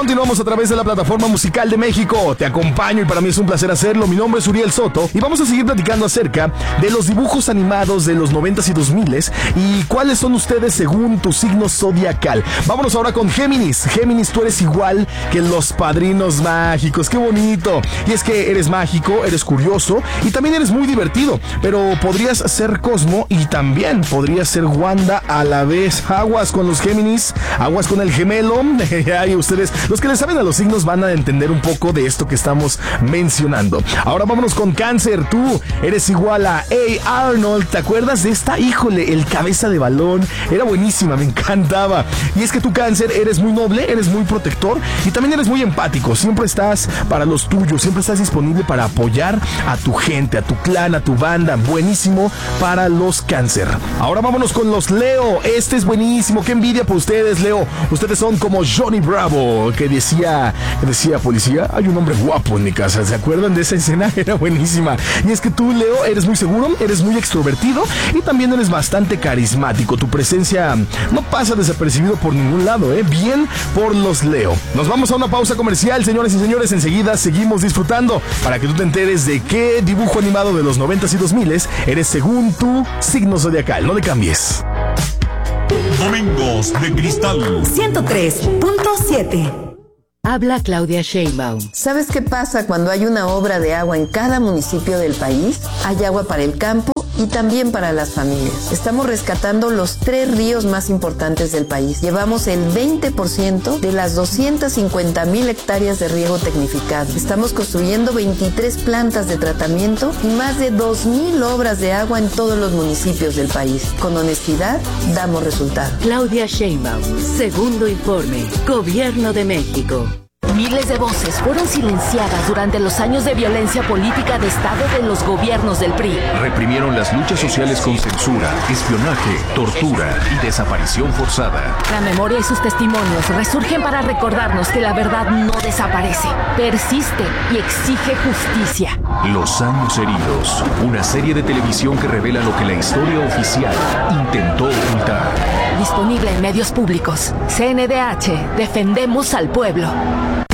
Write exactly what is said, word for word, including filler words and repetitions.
Continuamos a través de la plataforma musical de México. Te acompaño y para mí es un placer hacerlo. Mi nombre es Uriel Soto y vamos a seguir platicando acerca de los dibujos animados de los noventas y dos miles y cuáles son ustedes según tu signo zodiacal. Vámonos ahora con Géminis. Géminis, tú eres igual que los Padrinos Mágicos. ¡Qué bonito! Y es que eres mágico, eres curioso y también eres muy divertido, pero podrías ser Cosmo y también podrías ser Wanda a la vez. Aguas con los Géminis, aguas con el gemelo. Ay, ustedes, los que le saben a los signos, van a entender un poco de esto que estamos mencionando. Ahora vámonos con Cáncer. Tú eres igual a Hey Arnold. ¿Te acuerdas de esta? Híjole, el cabeza de balón. Era buenísima, me encantaba. Y es que tú, Cáncer, eres muy noble, eres muy protector y también eres muy empático. Siempre estás para los tuyos, siempre estás disponible para apoyar a tu gente, a tu clan, a tu banda. Buenísimo para los Cáncer. Ahora vámonos con los Leo. Este es buenísimo. Qué envidia por ustedes, Leo. Ustedes son como Johnny Bravo, que decía, que decía, policía, hay un hombre guapo en mi casa. ¿Se acuerdan de esa escena? Era buenísima. Y es que tú, Leo, eres muy seguro, eres muy extrovertido y también eres bastante carismático. Tu presencia no pasa desapercibido por ningún lado, ¿eh? Bien por los Leo. Nos vamos a una pausa comercial, señores y señores. Enseguida seguimos disfrutando para que tú te enteres de qué dibujo animado de los noventas y dos miles eres según tu signo zodiacal. No le cambies. Domingos de Cristal ciento tres punto siete. Habla Claudia Sheinbaum. ¿Sabes qué pasa cuando hay una obra de agua en cada municipio del país? Hay agua para el campo y también para las familias. Estamos rescatando los tres ríos más importantes del país. Llevamos el veinte por ciento de las doscientas cincuenta mil hectáreas de riego tecnificado. Estamos construyendo veintitrés plantas de tratamiento y más de dos mil obras de agua en todos los municipios del país. Con honestidad, damos resultados. Claudia Sheinbaum, segundo informe, Gobierno de México. Miles de voces fueron silenciadas durante los años de violencia política de Estado de los gobiernos del P R I. Reprimieron las luchas sociales con censura, espionaje, tortura y desaparición forzada. La memoria y sus testimonios resurgen para recordarnos que la verdad no desaparece, persiste y exige justicia. Los años heridos, una serie de televisión que revela lo que la historia oficial intentó ocultar. Disponible en medios públicos. C N D H, defendemos al pueblo.